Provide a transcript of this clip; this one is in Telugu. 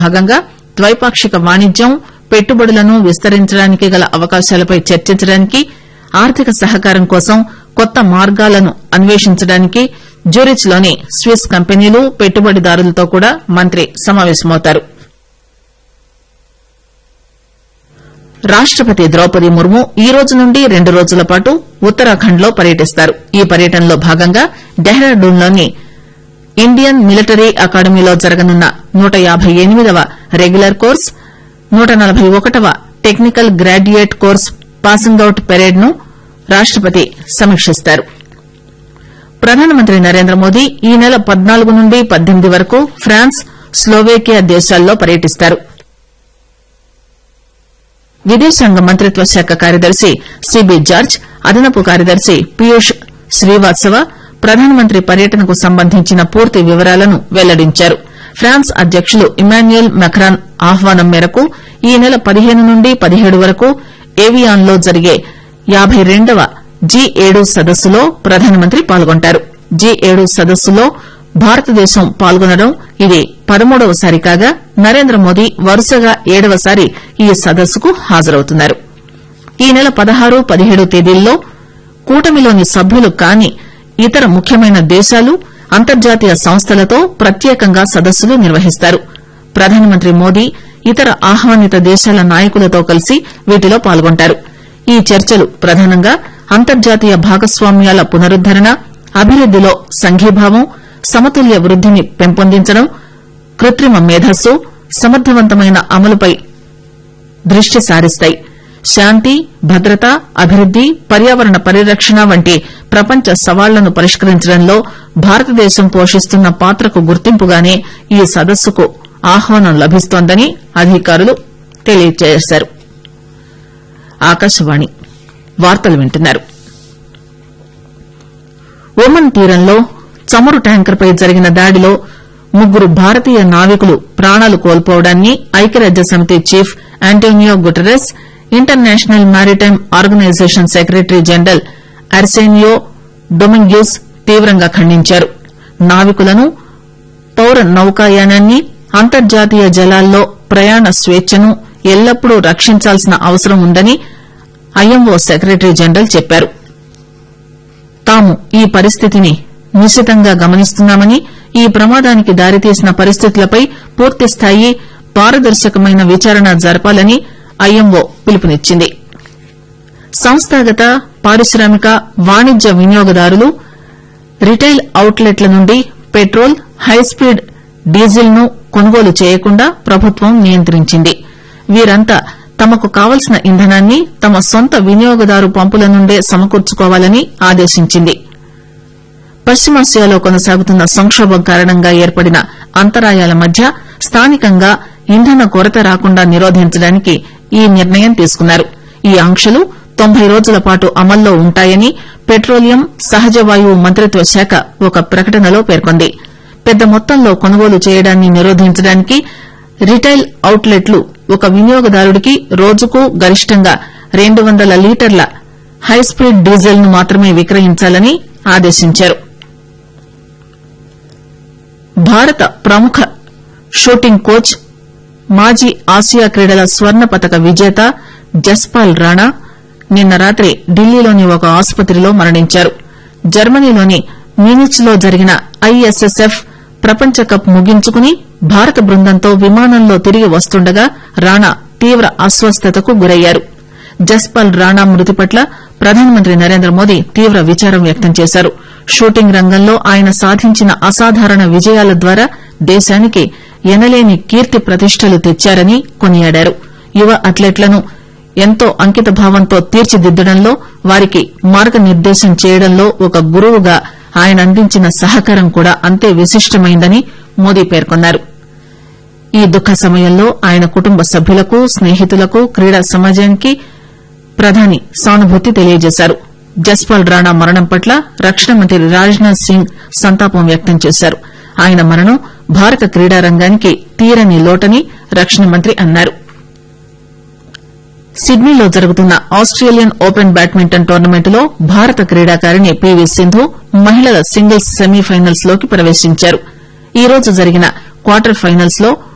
భాగంగా ద్వైపాక్షిక వాణిజ్యం పెట్టుబడులను విస్తరించడానికి గల అవకాశాలపై చర్చించడానికి ఆర్థిక సహకారం కోసం కొత్త మార్గాలను అన్వేషించడానికి జ్యూరిచ్ లోని స్విస్ కంపెనీలు పెట్టుబడిదారులతో కూడా మంత్రి సమావేశమవుతారు. రాష్టపతి ద్రౌపది ముర్ము ఈ రోజు నుండి 2 రోజుల పాటు ఉత్తరాఖండ్ లో పర్యటిస్తారు. ఈ పర్యటనలో భాగంగా డెహ్రాడూన్ లోని ఇండియన్ మిలిటరీ అకాడమీలో జరగనున్న 158వ regular course, 141వ technical graduate course passing out parade ను రాష్టపతి సమీక్షిస్తారు. ప్రధానమంత్రి నరేంద్ర మోదీ ఈ నెల 14 నుండి 18 వరకు ఫ్రాన్స్, స్లోవేకియా దేశాల్లో పర్యటిస్తారు. విదేశాంగ మంత్రిత్వ శాఖ కార్యదర్శి సిబి జార్జ్, అదనపు కార్యదర్శి పీయూష్ శ్రీవాత్సవ ప్రధానమంత్రి పర్యటనకు సంబంధించిన పూర్తి వివరాలను వెల్లడించారు. ఫ్రాన్స్ అధ్యకులు ఇమాన్యుయల్ మెక్రాన్ ఆహ్వానం మేరకు ఈ నెల 15 నుండి 17 వరకు ఏవియాన్ లో జరిగే 52వ G7 సదస్సులో ప్రధానమంత్రి పాల్గొంటారు. G7 సదస్సులో భారతదేశం పాల్గొనడం ఇది 13వసారి కాగా నరేంద్ర మోదీ వరుసగా 7వసారి ఈ సదస్సుకు హాజరవుతున్నారు. ఈ నెల 16, 17 తేదీల్లో కూటమిలోని సభ్యులు కాని ఇతర ముఖ్యమైన దేశాలు, అంతర్జాతీయ సంస్థలతో ప్రత్యేకంగా సదస్సులు నిర్వహిస్తారు. ప్రధానమంత్రి మోదీ ఇతర ఆహ్వానిత దేశాల నాయకులతో కలిసి వీటిలో పాల్గొంటారు. ఈ చర్చలు ప్రధానంగా అంతర్జాతీయ భాగస్వామ్యాల పునరుద్దరణ, అభివృద్దిలో సంఘీభావం, సమతుల్య వృద్దిని పెంపొందించడం, కృత్రిమ మేధస్సు, సమర్థవంతమైన అమలుపై దృష్టి సారిస్తాయి. శాంతి, భద్రత, అభివృద్ది, పర్యావరణ పరిరక్షణ వంటి ప్రపంచ సవాళ్లను పరిష్కరించడంలో భారతదేశం పోషిస్తున్న పాత్రకు గుర్తింపుగానే ఈ సదస్సుకు ఆహ్వానం లభిస్తోందని అధికారులు తెలియజేశారు. ఆకాశవాణి వార్తలు వింటున్నారు. ఒమన్ తీరంలో చమురు ట్యాంకర్పై జరిగిన దాడిలో 3 భారతీయ నావికులు ప్రాణాలు కోల్పోవడాన్ని ఐక్యరాజ్యసమితి chief Antonio Guterres, international maritime organisation secretary general అర్సేనియో డొమింగ్యూస్ తీవ్రంగా ఖండించారు. నావికులను, పౌర నౌకాయానాన్ని, అంతర్జాతీయ జలాల్లో ప్రయాణ స్వేచ్ఛను ఎల్లప్పుడూ రక్షించాల్సిన అవసరం ఉందని ఐఎంఓ సెక్రటరీ జనరల్ చెప్పారు. తాము ఈ పరిస్థితిని నిశితంగా గమనిస్తున్నామని, ఈ ప్రమాదానికి దారితీసిన పరిస్థితులపై పూర్తిస్థాయి పారదర్శకమైన విచారణ జరపాలని ఐఎంఓ పిలుపునిచ్చింది. సంస్థాగత, పారిశ్రామిక, వాణిజ్య వినియోగదారులు రిటైల్ అవుట్లెట్ల నుండి పెట్రోల్, హైస్పీడ్ డీజిల్ ను కొనుగోలు చేయకుండా ప్రభుత్వం నియంత్రించింది. వీరంతా తమకు కావలసిన ఇంధనాన్ని తమ సొంత వినియోగదారు పంపుల నుండే సమకూర్చుకోవాలని ఆదేశించింది. పశ్చిమాసియాలో కొనసాగుతున్న సంక్షోభం కారణంగా ఏర్పడిన అంతరాయాల మధ్య స్థానికంగా ఇంధన కొరత రాకుండా నిరోధించడానికి ఈ నిర్ణయం తీసుకున్నారు. ఈ ఆంక్షలు 90 రోజుల పాటు అమల్లో ఉంటాయని పెట్రోలియం, సహజ వాయువు మంత్రిత్వ శాఖ ఒక ప్రకటనలో పేర్కొంది. పెద్ద మొత్తంలో కొనుగోలు చేయడాన్ని నిరోధించడానికి రిటైల్ అవుట్లెట్లు ఒక వినియోగదారుడికి రోజుకు గరిష్టంగా 200 లీటర్ల హైస్పీడ్ డీజిల్ ను మాత్రమే విక్రయించాలని ఆదేశించారు. భారత ప్రముఖ షూటింగ్ కోచ్, మాజీ ఆసియా క్రీడల స్వర్ణ పతక విజేత జస్పాల్ రాణా నిన్న రాత్రి ఢిల్లీలోని ఒక ఆసుపత్రిలో మరణించారు. జర్మనీలోని మ్యూనిచ్ లో జరిగిన ఐఎస్ఎస్ఎఫ్ ప్రపంచ కప్ ముగించుకుని భారత బృందంతో విమానంలో తిరిగి వస్తుండగా రాణా తీవ్ర అస్వస్థతకు గురయ్యారు. జస్పాల్ రాణా మృతి పట్ల ప్రధానమంత్రి నరేంద్ర మోదీ తీవ్ర విచారం వ్యక్తం చేశారు. షూటింగ్ రంగంలో ఆయన సాధించిన అసాధారణ విజయాల ద్వారా దేశానికి ఎనలేని కీర్తి ప్రతిష్టలు తెచ్చారని కొనియాడారు. యువ అథ్లెట్లను ఎంతో అంకిత భావంతో తీర్చిదిద్దడంలో, వారికి మార్గనిర్దేశం చేయడంలో ఒక గురువుగా ఆయన అందించిన సహకారం కూడా అంతే విశిష్టమైందని మోదీ పేర్కొన్నారు. ఈ దుఃఖ సమయంలో ఆయన కుటుంబ సభ్యులకు, స్నేహితులకు, క్రీడా సమాజానికి ప్రధాని సానుభూతి తెలియజేశారు. జస్పాల్ రాణా మరణం పట్ల రక్షణ మంత్రి రాజ్నాథ్ సింగ్ సంతాపం వ్యక్తం చేశారు. ఆయన మరణం భారత క్రీడా రంగానికి తీరని లోటని రక్షణ మంత్రి అన్నారు. సిడ్నీలో జరుగుతున్న ఆస్టేలియన్ ఓపెన్ బ్యాడ్మింటన్ టోర్నమెంటులో భారత క్రీడాకారిణి పీవీ సింధు మహిళల సింగిల్స్ సెమీఫైనల్స్ లోకి ప్రవేశించారు. ఈ రోజు జరిగిన క్వార్టర్ ఫైనల్స్ లో